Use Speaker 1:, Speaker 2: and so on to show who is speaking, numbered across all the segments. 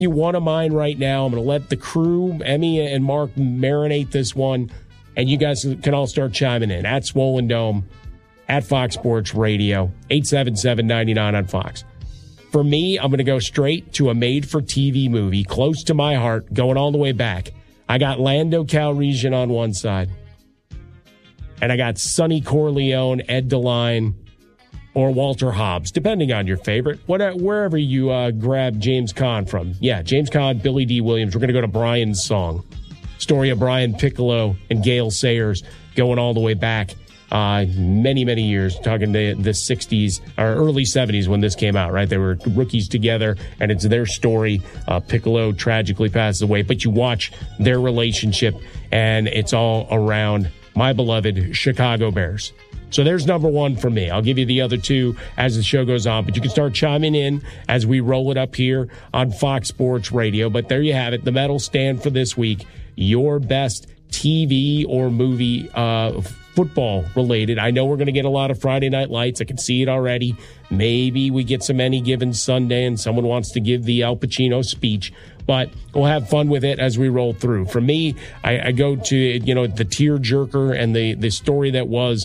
Speaker 1: you one of mine right now. I'm going to let the crew, Emmy and Mark, marinate this one, and you guys can all start chiming in at Swollen Dome, at Fox Sports Radio, 877-99 on Fox. For me, I'm going to go straight to a made-for-TV movie close to my heart, going all the way back. I got Lando Calrissian on one side, and I got Sonny Corleone, Ed DeLine, or Walter Hobbs, depending on your favorite, wherever you grab James Caan from. Yeah, James Caan, Billy D. Williams. We're going to go to Brian's song. Story of Brian Piccolo and Gale Sayers going all the way back many, many years, talking to the 60s or early 70s when this came out, right? They were rookies together, and it's their story. Piccolo tragically passes away, but you watch their relationship, and it's all around my beloved Chicago Bears. So there's number one for me. I'll give you the other two as the show goes on, but you can start chiming in as we roll it up here on Fox Sports Radio. But there you have it, the medal stand for this week. Your best TV or movie football related. I know we're going to get a lot of Friday Night Lights. I can see it already. Maybe we get some Any Given Sunday and someone wants to give the Al Pacino speech, but we'll have fun with it as we roll through. For me, I go to, the tearjerker and the story that was,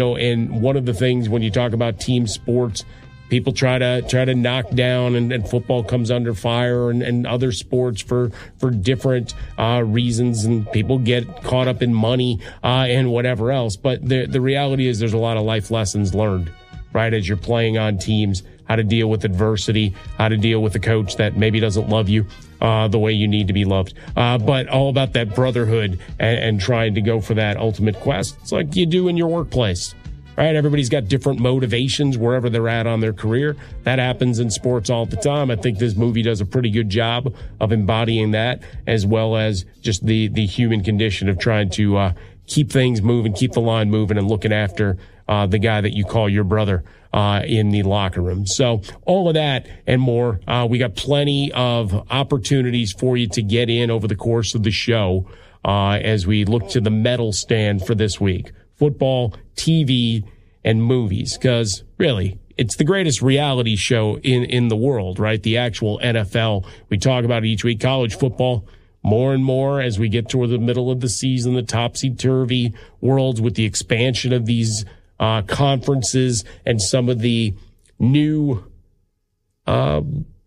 Speaker 1: and one of the things when you talk about team sports, people try to knock down, and football comes under fire, and other sports for different reasons, and people get caught up in money and whatever else. But the reality is there's a lot of life lessons learned, right, as you're playing on teams, how to deal with adversity, how to deal with a coach that maybe doesn't love you the way you need to be loved. But all about that brotherhood and trying to go for that ultimate quest. It's like you do in your workplace. Right, everybody's got different motivations wherever they're at on their career. That happens in sports all the time. I think this movie does a pretty good job of embodying that, as well as just the human condition of trying to keep things moving, keep the line moving, and looking after the guy that you call your brother in the locker room. So all of that and more. We got plenty of opportunities for you to get in over the course of the show as we look to the medal stand for this week. Football, TV, and movies, because really, it's the greatest reality show in the world, right? The actual NFL. We talk about it each week. College football, more and more as we get toward the middle of the season, the topsy-turvy worlds with the expansion of these conferences and some of the new, how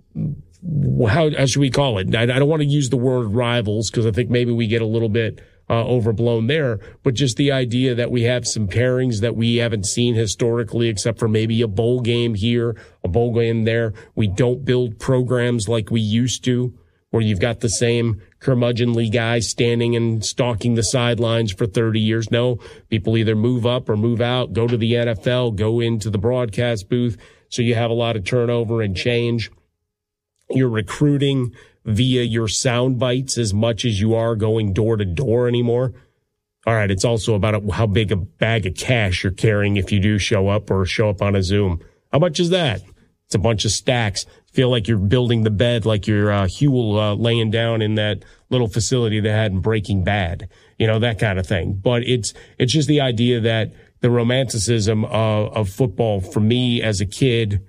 Speaker 1: should we call it? I don't want to use the word rivals because I think maybe we get a little bit overblown there, but just the idea that we have some pairings that we haven't seen historically, except for maybe a bowl game here, a bowl game there. We don't build programs like we used to, where you've got the same curmudgeonly guy standing and stalking the sidelines for 30 years. No, people either move up or move out, go to the NFL, go into the broadcast booth. So you have a lot of turnover and change. You're recruiting via your sound bites as much as you are going door to door anymore. All right, it's also about how big a bag of cash you're carrying if you do show up or show up on a Zoom. How much is that? It's a bunch of stacks. Feel like you're building the bed like you're Huel laying down in that little facility they had in Breaking Bad. That kind of thing. But it's just the idea that the romanticism of football for me as a kid,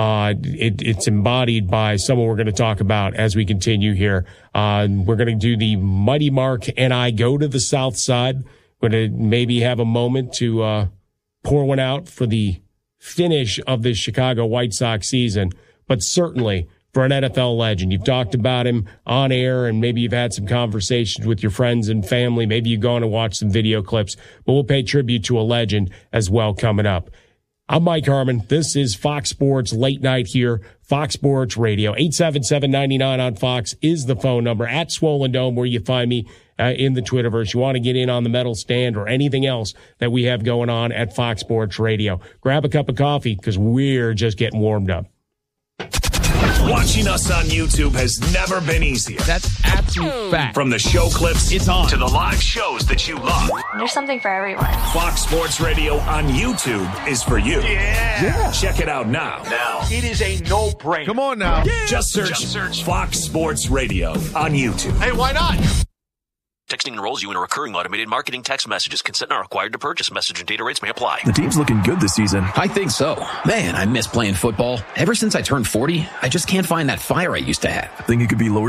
Speaker 1: it's embodied by someone we're going to talk about as we continue here. We're going to do the Mighty Mark and I go to the South Side. We're going to maybe have a moment to pour one out for the finish of this Chicago White Sox season. But certainly for an NFL legend, you've talked about him on air and maybe you've had some conversations with your friends and family. Maybe you've gone and watched some video clips, but we'll pay tribute to a legend as well coming up. I'm Mike Harmon. This is Fox Sports Late Night here, Fox Sports Radio. 877-99 on Fox is the phone number. At Swollen Dome, where you find me in the Twitterverse. You want to get in on the medal stand or anything else that we have going on at Fox Sports Radio. Grab a cup of coffee because we're just getting warmed up.
Speaker 2: Watching us on YouTube has never been easier.
Speaker 3: That's absolute fact.
Speaker 2: From the show clips
Speaker 3: it's on
Speaker 2: to the live shows that you love.
Speaker 4: There's something for everyone.
Speaker 2: Fox Sports Radio on YouTube is for you.
Speaker 3: Yeah.
Speaker 2: Check it out now.
Speaker 5: It is a no-brainer.
Speaker 3: Come on now.
Speaker 2: Just search Fox Sports Radio on YouTube.
Speaker 5: Hey, why not?
Speaker 4: Texting enrolls you in a recurring automated marketing text messages. Consent not required to purchase. Message and data rates may apply.
Speaker 6: The team's looking good this season.
Speaker 7: I think so. Man, I miss playing football. Ever since I turned 40, I just can't find that fire I used to have.
Speaker 6: Think it could be lower